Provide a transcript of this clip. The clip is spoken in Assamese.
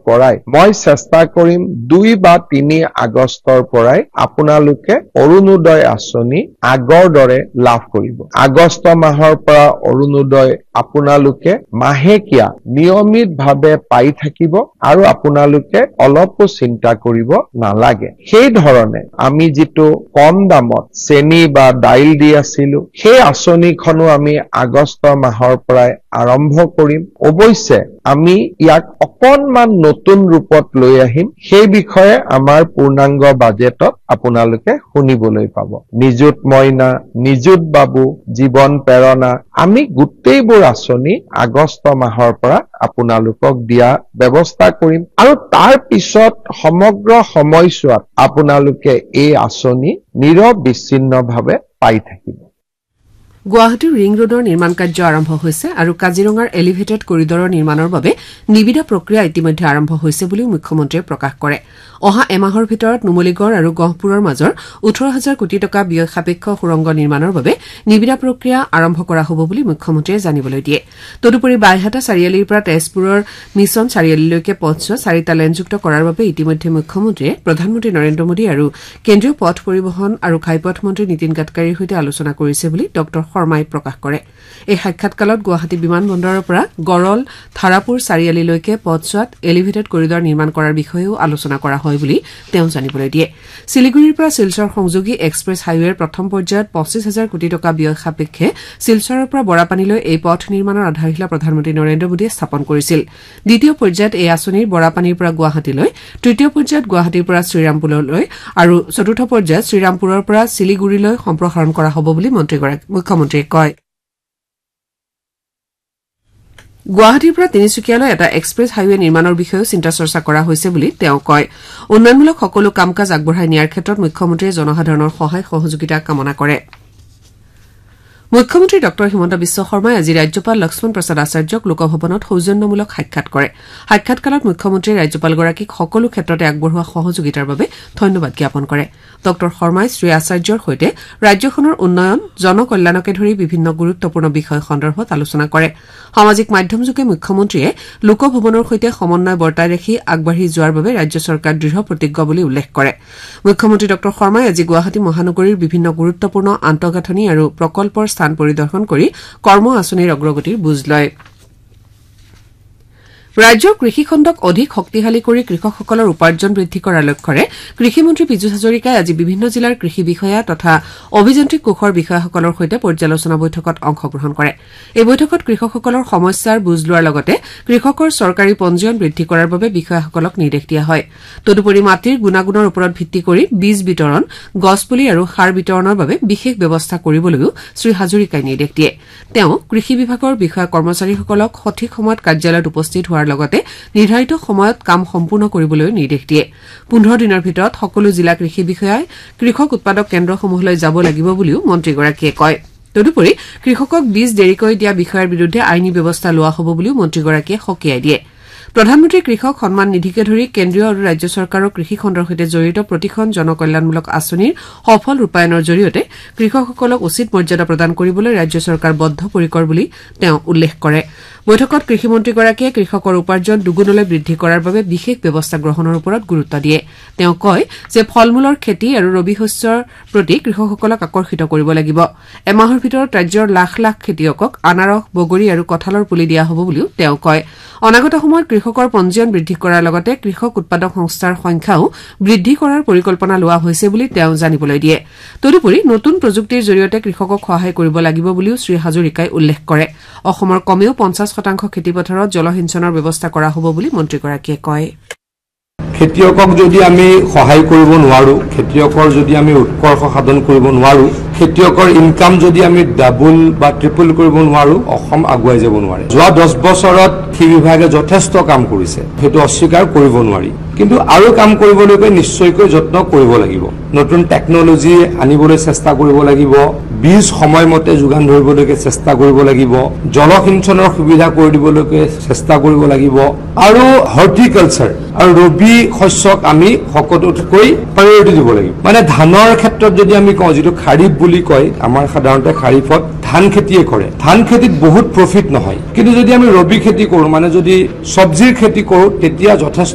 পৰাই মই চেষ্টা কৰিম 2 বা 3 আগষ্টৰ পৰাই আপোনালোকে অৰুণোদয় আঁচনি আগৰ দৰে লাভ কৰিব। আগষ্ট মাহৰ পৰা অৰুণোদয় আপোনালোকে মাহেকীয়া নিয়মিতভাৱে পাই থাকিব আৰু আপোনালোকে অলপো চিন্তা কৰিব নালাগে। সেই ধৰণে আমি যিটো কম দামত চেনি বা দাইল দি আছিলো সেই আঁচনিখনো আমি আগষ্ট মাহৰ পৰাই আৰম্ভ কৰিম। অৱশ্যে আমি ইয়াক অকণমান নতুন ৰূপত লৈ আহিম। সেই বিষয়ে আমাৰ পূৰ্ণাংগ বাজেটত আপোনালোকে শুনিবলৈ পাব। নিযুত মইনা, নিযুত বাবু, জীৱন প্ৰেৰণা আমি গোটেইবোৰ আঁচনি আগষ্ট মাহৰ পৰা আপোনালোকক দিয়া ব্যৱস্থা কৰিম আৰু তাৰ পিছত সমগ্ৰ সময়ছোৱাত আপোনালোকে এই আঁচনি নিৰবিচ্ছিন্নভাৱে পাই থাকিব। গুৱাহাটীৰ ৰিং ৰোডৰ নিৰ্মাণ কাৰ্য আৰম্ভ হৈছে আৰু কাজিৰঙাৰ এলিভেটেড কৰিডৰৰ নিৰ্মাণৰ বাবে নিবিদা প্ৰক্ৰিয়া ইতিমধ্যে আৰম্ভ হৈছে বুলিও মুখ্যমন্ত্ৰীয়ে প্ৰকাশ কৰে। অহা এমাহৰ ভিতৰত নুমলীগড় আৰু গহপুৰৰ মাজৰ 18,000 কোটি টকা ব্যয় সাপেক্ষ সুৰংগ নিৰ্মাণৰ বাবে নিবিদা প্ৰক্ৰিয়া আৰম্ভ কৰা হ'ব বুলি মুখ্যমন্ত্ৰীয়ে জানিবলৈ দিয়ে। তদুপৰি বাইহাটা চাৰিআলিৰ পৰা তেজপুৰৰ মিছন চাৰিআলিলৈকে পথছোৱা 4টা লেনযুক্ত কৰাৰ বাবে ইতিমধ্যে মুখ্যমন্ত্ৰীয়ে প্ৰধানমন্ত্ৰী নৰেন্দ্ৰ মোদী আৰু কেন্দ্ৰীয় পথ পৰিবহণ আৰু ঘাইপথ মন্ত্ৰী নীতিন গাডকাৰীৰ সৈতে আলোচনা কৰিছে বুলি ড শৰ্মাই প্ৰকাশ কৰে। এই সাক্ষাৎকালত গুৱাহাটী বিমান বন্দৰৰ পৰা গড়ল থাৰাপুৰ চাৰিআলিলৈকে পথছোৱাত এলিভেটেড কৰিডৰ নিৰ্মাণ কৰাৰ বিষয়েও আলোচনা কৰা হয় বুলি তেওঁ জানিবলৈ দিয়ে। শিলিগুৰিৰ পৰা শিলচৰ সংযোগী এক্সপ্ৰেছ হাইৱেৰ প্ৰথম পৰ্যায়ত 25,000 কোটি টকা ব্যয় সাপেক্ষে শিলচৰৰ পৰা বৰাপানীলৈ এই পথ নিৰ্মাণৰ আধাৰশিলা প্ৰধানমন্ত্ৰী নৰেন্দ্ৰ মোদীয়ে স্থাপন কৰিছিল। দ্বিতীয় পৰ্যায়ত এই আঁচনিৰ বৰাপানীৰ পৰা গুৱাহাটীলৈ, তৃতীয় পৰ্যায়ত গুৱাহাটীৰ পৰা শ্ৰীৰামপুৰলৈ আৰু চতুৰ্থ পৰ্যায়ত শ্ৰীৰামপুৰৰ পৰা শিলিগুৰিলৈ সম্প্ৰসাৰণ কৰা হ'ব বুলি মুখ্যমন্ত্ৰীয়ে কয়। গুৱাহাটীৰ পৰা তিনিচুকীয়ালৈ এটা এক্সপ্ৰেছ হাইৱে নিৰ্মাণৰ বিষয়েও চিন্তা চৰ্চা কৰা হৈছে বুলি তেওঁ কয়। উন্নয়নমূলক সকলো কাম কাজ আগবঢ়াই নিয়াৰ ক্ষেত্ৰত মুখ্যমন্ত্ৰীয়ে জনসাধাৰণৰ সহায় সহযোগিতা কামনা কৰে। মুখ্যমন্ত্ৰী ড হিমন্ত বিশ্ব শৰ্মাই আজি ৰাজ্যপাল লক্ষ্মণ প্ৰসাদ আচাৰ্যক লোকভৱনত সৌজন্যমূলক সাক্ষাৎ কৰে। সাক্ষাৎকালত মুখ্যমন্ত্ৰীয়ে ৰাজ্যপালগৰাকীক সকলো ক্ষেত্ৰতে আগবঢ়োৱা সহযোগিতাৰ বাবে ধন্যবাদ জ্ঞাপন কৰে। ড শৰ্মাই শ্ৰী আচাৰ্যৰ সৈতে ৰাজ্যখনৰ উন্নয়ন, জনকল্যাণকে ধৰি বিভিন্ন গুৰুত্বপূৰ্ণ বিষয় সন্দৰ্ভত আলোচনা কৰে। সামাজিক মাধ্যমযোগে মুখ্যমন্ত্ৰীয়ে লোকভৱনৰ সৈতে সমন্বয় বৰ্তাই ৰাখি আগবাঢ়ি যোৱাৰ বাবে ৰাজ্য চৰকাৰ দৃঢ় প্ৰতিজ্ঞ বুলি উল্লেখ কৰে। মুখ্যমন্ত্ৰী ড শৰ্মাই আজি গুৱাহাটী মহানগৰীৰ বিভিন্ন গুৰুত্বপূৰ্ণ আন্তঃগাঁথনি আৰু প্ৰকল্পৰ স্থান পৰিদৰ্শন কৰি কৰ্ম আঁচনিৰ অগ্ৰগতিৰ বুজ লয়। ৰাজ্যৰ কৃষিখণ্ডক অধিক শক্তিশালী কৰি কৃষকসকলৰ উপাৰ্জন বৃদ্ধি কৰাৰ লক্ষ্যৰে কৃষিমন্ত্ৰী পীযুষ হাজৰিকাই আজি বিভিন্ন জিলাৰ কৃষি বিষয়া তথা অভিযান্ত্ৰিক কোষৰ বিষয়াসকলৰ সৈতে পৰ্যালোচনা বৈঠকত অংশগ্ৰহণ কৰে। এই বৈঠকত কৃষকসকলৰ সমস্যাৰ বুজ লোৱাৰ লগতে কৃষকৰ চৰকাৰী পঞ্জীয়ন বৃদ্ধি কৰাৰ বাবে বিষয়াসকলক নিৰ্দেশ দিয়া হয়। তদুপৰি মাটিৰ গুণাগুণৰ ওপৰত ভিত্তি কৰি বীজ বিতৰণ, গছপুলি আৰু সাৰ বিতৰণৰ বাবে বিশেষ ব্যৱস্থা কৰিবলৈও শ্ৰী হাজৰিকাই নিৰ্দেশ দিয়ে। তেওঁ কৃষি বিভাগৰ বিষয়া কৰ্মচাৰীসকলক সঠিক সময়ত কাৰ্যালয়ত উপস্থিত হোৱাৰ লগতে নিৰ্ধাৰিত সময়ত কাম সম্পূৰ্ণ কৰিবলৈ নিৰ্দেশ দিয়ে। 15 দিনৰ ভিতৰত সকলো জিলা কৃষি বিষয়াই কৃষক উৎপাদক কেন্দ্ৰসমূহলৈ যাব লাগিব বুলিও মন্ত্ৰীগৰাকীয়ে কয়। তদুপৰি কৃষকক বীজ দেৰিকৈ দিয়া বিষয়াৰ বিৰুদ্ধে আইনী ব্যৱস্থা লোৱা হ'ব বুলিও মন্ত্ৰীগৰাকীয়ে সকীয়াই দিয়ে। প্ৰধানমন্ত্ৰী কৃষক সন্মান নিধিকে ধৰি কেন্দ্ৰীয় আৰু ৰাজ্য চৰকাৰৰ কৃষি খণ্ডৰ সৈতে জড়িত প্ৰতিখন জনকল্যাণমূলক আঁচনিৰ সফল ৰূপায়ণৰ জৰিয়তে কৃষকসকলক উচিত মৰ্যাদা প্ৰদান কৰিবলৈ ৰাজ্য চৰকাৰ বদ্ধপৰিকৰ বুলি তেওঁ উল্লেখ কৰে। বৈঠকত কৃষিমন্ত্ৰীগৰাকীয়ে কৃষকৰ উপাৰ্জন দুগুণলৈ বৃদ্ধি কৰাৰ বাবে বিশেষ ব্যৱস্থা গ্ৰহণৰ ওপৰত গুৰুত্ব দিয়ে। তেওঁ কয় যে ফল-মূলৰ খেতি আৰু ৰবি শস্যৰ প্ৰতি কৃষকসকলক আকৰ্ষিত কৰিব লাগিব। এমাহৰ ভিতৰত ৰাজ্যৰ লাখ লাখ খেতিয়কক আনাৰস, বগৰী আৰু কঁঠালৰ পুলি দিয়া হ'ব বুলিও তেওঁ কয়। অনাগত সময়ত কৃষকৰ পঞ্জীয়ন বৃদ্ধি কৰাৰ লগতে কৃষক উৎপাদক সংস্থাৰ সংখ্যাও বৃদ্ধি কৰাৰ পৰিকল্পনা লোৱা হৈছে বুলি তেওঁ জানিবলৈ দিয়ে। তদুপৰি নতুন প্ৰযুক্তিৰ জৰিয়তে কৃষকক সহায় কৰিব লাগিব বুলিও শ্ৰী হাজৰিকাই উল্লেখ কৰে। অসমৰ কমেও 50% খেতিপথাৰত জলসিঞ্চনৰ ব্যৱস্থা কৰা হ'ব বুলি মন্ত্ৰীগৰাকীয়ে কয়। খেতিয়কক যদি আমি সহায় কৰিব নোৱাৰো, খেতিয়কৰ যদি আমি উৎকৰ্ষ সাধন কৰিব নোৱাৰো, খেতিয়কৰ ইনকাম যদি আমি ডাবল বা ট্ৰিপল কৰিব নোৱাৰো, অসম আগুৱাই যাব নোৱাৰে। যোৱা 10 বছৰত কৃষি বিভাগে যথেষ্ট কাম কৰিছে, সেইটো অস্বীকাৰ কৰিব নোৱাৰি। কিন্তু আৰু কাম কৰিবলৈকে নিশ্চয়কৈ যত্ন কৰিব লাগিব। নতুন টেকনলজি আনিবলৈ চেষ্টা কৰিব লাগিব, বীজ সময়মতে যোগান ধৰিবলৈকে চেষ্টা কৰিব লাগিব, জলসিঞ্চনৰ সুবিধা কৰি দিবলৈকে চেষ্টা কৰিব লাগিব আৰু হৰ্টিকালচাৰ আৰু ৰবি শস্যক আমি সকলোতকৈ প্ৰায়ৰিটি দিব লাগিব। মানে ধানৰ ক্ষেত্ৰত যদি আমি কওঁ, যিটো খাৰিফ বুলি কয়, আমাৰ সাধাৰণতে খাৰিফত ধান খেতিয়ে কৰে। ধান খেতিত বহুত প্ৰফিট নহয়, কিন্তু যদি আমি ৰবি খেতি কৰো, মানে যদি চব্জিৰ খেতি কৰো, তেতিয়া যথেষ্ট